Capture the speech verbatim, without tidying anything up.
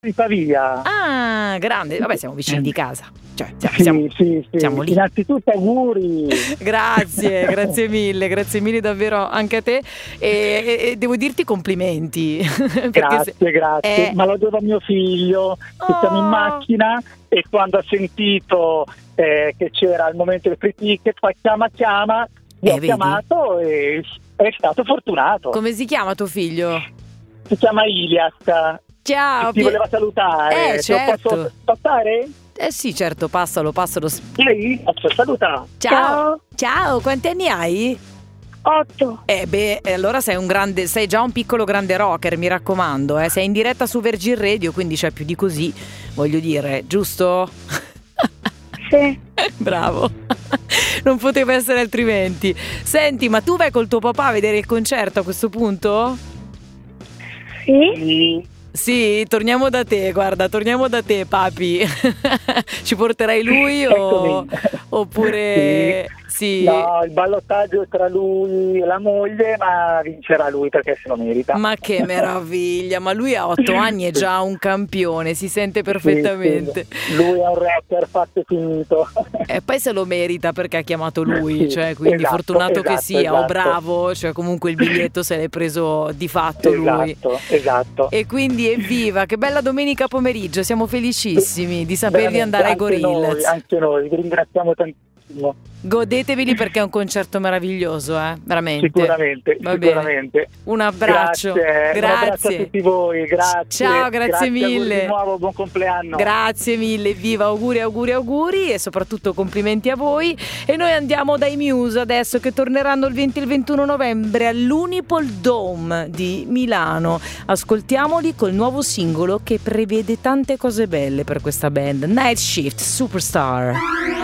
di Pavia. Ah, grande, vabbè, siamo vicini di casa. Cioè, siamo, Sì, siamo, sì, sì. siamo lì. Innanzitutto auguri. Grazie, grazie mille, grazie mille davvero anche a te. E, e- e devo dirti complimenti. Perché Grazie, se- grazie. eh, Ma lo devo a mio figlio, che siamo in Oh. macchina e quando ha sentito eh, che c'era il momento del free ticket, fa chiama chiama, mi Eh, ho vedi? chiamato e è stato fortunato. Come si chiama tuo figlio? Si chiama Ilias. Ciao. Ti Pie- voleva salutare. Eh, Te lo certo. posso passare? Eh sì, certo, passalo, passalo. Lei? Saluta. Ciao. Ciao, quanti anni hai? Otto. Eh beh, eh, allora sei un grande, sei già un piccolo grande rocker, mi raccomando, eh. Sei in diretta su Virgin Radio, quindi c'è più di così, voglio dire, giusto? Sì. Bravo. Non poteva essere altrimenti. Senti, ma tu vai col tuo papà a vedere il concerto a questo punto? Sì. Sì, torniamo da te, guarda, torniamo da te, papi. Ci porterai lui o Eccomi. oppure sì. No, il ballottaggio è tra lui e la moglie, ma vincerà lui perché se lo merita. Ma che meraviglia, ma lui a otto anni è già un campione, si sente perfettamente. Sì, sì. Lui è un rapper fatto e finito. E poi se lo merita perché ha chiamato lui, Sì, cioè, quindi esatto, fortunato che esatto, sia, o esatto. bravo, cioè comunque il biglietto se l'è preso di fatto lui. Esatto, esatto. E quindi evviva, che bella domenica pomeriggio, siamo felicissimi di sapervi Veramente, andare ai anche Gorillaz. noi, anche noi, vi ringraziamo tantissimo. Godeteveli perché è un concerto meraviglioso, eh, veramente. Sicuramente, Va sicuramente. bene. Un abbraccio. Grazie, un abbraccio a Grazie. tutti voi, grazie. Ciao, grazie auguri mille. di nuovo, buon compleanno. Grazie mille, viva, auguri, auguri, auguri e soprattutto complimenti a voi. E noi andiamo dai Muse adesso, che torneranno il venti e il ventuno novembre all'Unipol Dome di Milano. Ascoltiamoli col nuovo singolo che prevede tante cose belle per questa band, Night Shift Superstar.